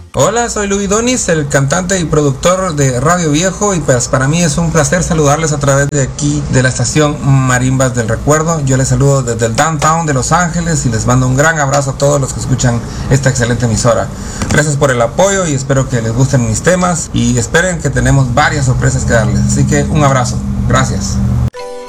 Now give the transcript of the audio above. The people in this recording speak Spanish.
Hola, soy Luis Donis, el cantante y productor de Radio Viejo, y pues para mí es un placer saludarles a través de aquí de la estación Marimbas del Recuerdo. Yo les saludo desde el downtown de Los Ángeles y les mando un gran abrazo a todos los que escuchan esta excelente emisora. Gracias por el apoyo y espero que les gusten mis temas y esperen que tenemos varias sorpresas que darles. Así que un abrazo. Gracias.